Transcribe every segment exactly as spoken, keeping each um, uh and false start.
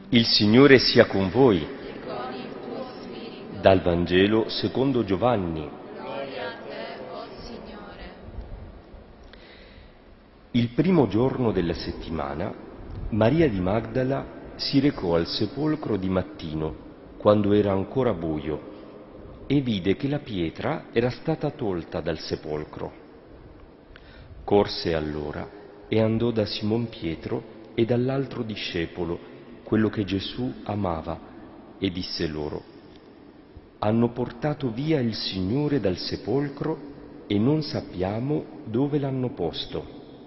Il Signore sia con voi. e con il tuo spirito. Dal Vangelo secondo Giovanni. Gloria a te, o Signore. Il primo giorno della settimana, Maria di Magdala si recò al sepolcro di mattino, quando era ancora buio, e vide che la pietra era stata tolta dal sepolcro. Corse allora e andò da Simon Pietro e dall'altro discepolo, quello che Gesù amava, e disse loro: hanno portato via il Signore dal sepolcro e non sappiamo dove l'hanno posto.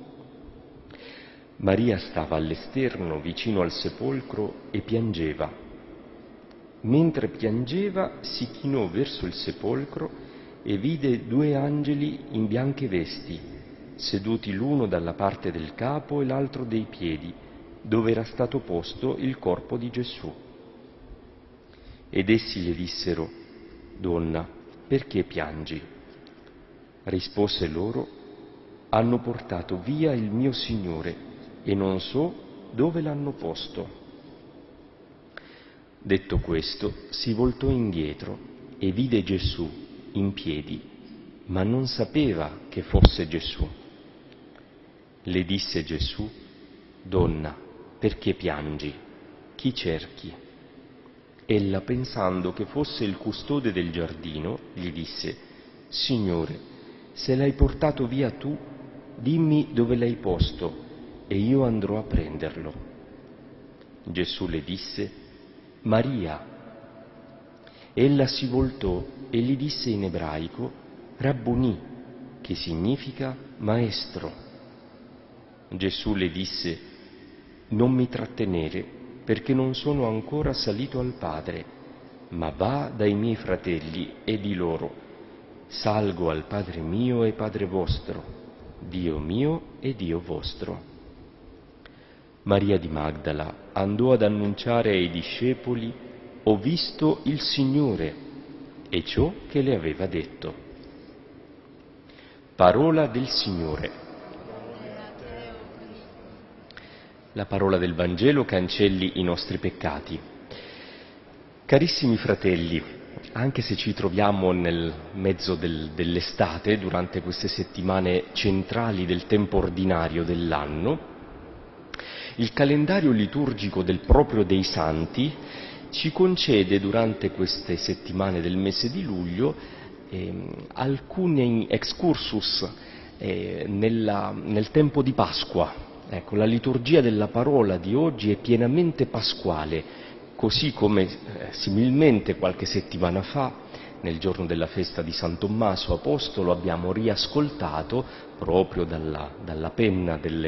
Maria stava all'esterno vicino al sepolcro e piangeva. Mentre piangeva si chinò verso il sepolcro e vide due angeli in bianche vesti, seduti l'uno dalla parte del capo e l'altro dei piedi, dove era stato posto il corpo di Gesù. Ed essi le dissero: Donna, perché piangi? Rispose loro: hanno portato via il mio Signore e non so dove l'hanno posto. Detto questo, si voltò indietro e vide Gesù in piedi, ma non sapeva che fosse Gesù. Le disse Gesù: Donna, perché piangi? Chi cerchi? Ella, pensando che fosse il custode del giardino, gli disse: Signore, se l'hai portato via tu, dimmi dove l'hai posto e io andrò a prenderlo. Gesù le disse: Maria. Ella si voltò e gli disse in ebraico: Rabbunì, che significa maestro. Gesù le disse: non mi trattenere, perché non sono ancora salito al Padre, ma va dai miei fratelli e di loro: salgo al Padre mio e Padre vostro, Dio mio e Dio vostro. Maria di Magdala andò ad annunciare ai discepoli: ho visto il Signore, e ciò che le aveva detto. Parola del Signore. La parola del Vangelo cancelli i nostri peccati. Carissimi fratelli, anche se ci troviamo nel mezzo del, dell'estate, durante queste settimane centrali del tempo ordinario dell'anno, il calendario liturgico del proprio dei Santi ci concede durante queste settimane del mese di luglio eh, alcuni excursus eh, nella, nel tempo di Pasqua. Ecco, la liturgia della parola di oggi è pienamente pasquale, così come eh, similmente qualche settimana fa, nel giorno della festa di San Tommaso Apostolo, abbiamo riascoltato proprio dalla, dalla penna delle,